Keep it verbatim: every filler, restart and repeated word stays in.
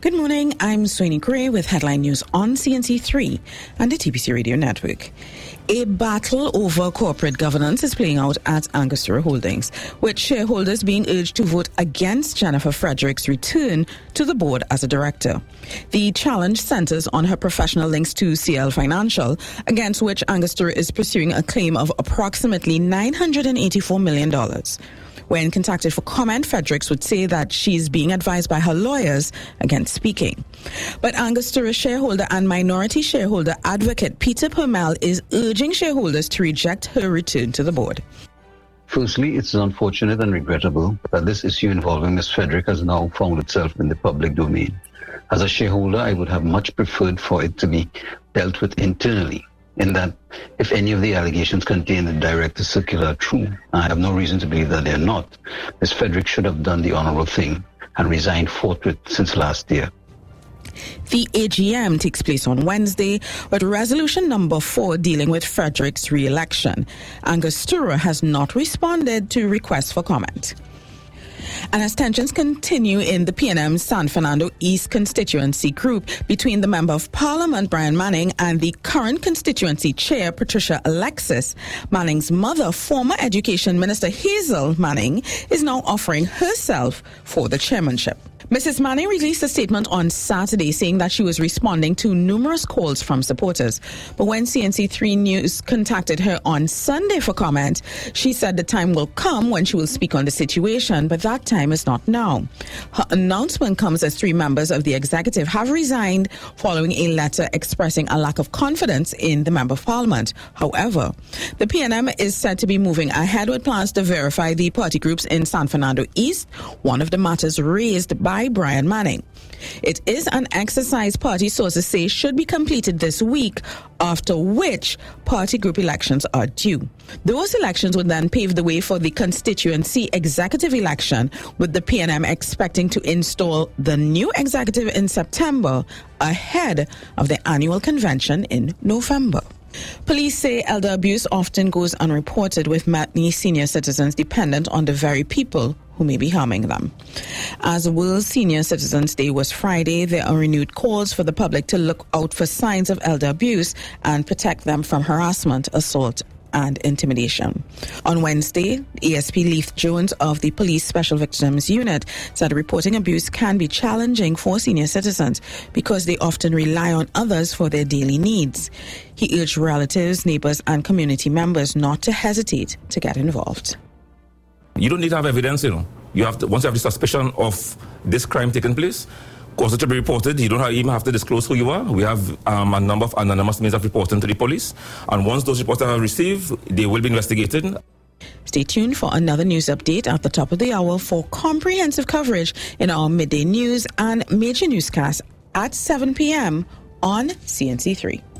Good morning, I'm Sweeney Gray with headline news on C N C three and the T B C Radio Network. A battle over corporate governance is playing out at Angostura Holdings, with shareholders being urged to vote against Jennifer Frederick's return to the board as a director. The challenge centers on her professional links to C L Financial, against which Angostura is pursuing a claim of approximately nine hundred eighty-four million dollars. When contacted for comment, Fredericks would say that she's being advised by her lawyers against speaking. But Angostura shareholder and minority shareholder advocate Peter Permel is urging shareholders to reject her return to the board. Firstly, it's unfortunate and regrettable that this issue involving Miz Frederick has now found itself in the public domain. As a shareholder, I would have much preferred for it to be dealt with internally, in that if any of the allegations contained in the director's circular are true, I have no reason to believe that they're not, Miz Frederick should have done the honorable thing and resigned forthwith since last year. The A G M takes place on Wednesday with resolution number four dealing with Frederick's re-election. Angostura has not responded to requests for comment. And as tensions continue in the P N M San Fernando East constituency group between the Member of Parliament, Brian Manning, and the current constituency chair, Patricia Alexis, Manning's mother, former Education Minister Hazel Manning, is now offering herself for the chairmanship. Missus Manning released a statement on Saturday saying that she was responding to numerous calls from supporters. But when C N C three News contacted her on Sunday for comment, she said the time will come when she will speak on the situation, but that time is not now. Her announcement comes as three members of the executive have resigned following a letter expressing a lack of confidence in the Member of Parliament. However, the P N M is said to be moving ahead with plans to verify the party groups in San Fernando East, one of the matters raised by Brian Manning. It is an exercise party sources say should be completed this week, after which party group elections are due. Those elections would then pave the way for the constituency executive election, with the P N M expecting to install the new executive in September ahead of the annual convention in November. Police say elder abuse often goes unreported, with many senior citizens dependent on the very people who may be harming them. As World Senior Citizens Day was Friday, there are renewed calls for the public to look out for signs of elder abuse and protect them from harassment, assault, and intimidation. On Wednesday, A S P Leith Jones of the Police Special Victims Unit said reporting abuse can be challenging for senior citizens because they often rely on others for their daily needs. He urged relatives, neighbors, and community members not to hesitate to get involved. You don't need to have evidence, you know. You have to, once you have the suspicion of this crime taking place, cause it to be reported. You don't have, even have to disclose who you are. We have um, a number of anonymous means of reporting to the police. And once those reports are received, they will be investigated. Stay tuned for another news update at the top of the hour for comprehensive coverage in our midday news and major newscasts at seven p.m. on C N C three.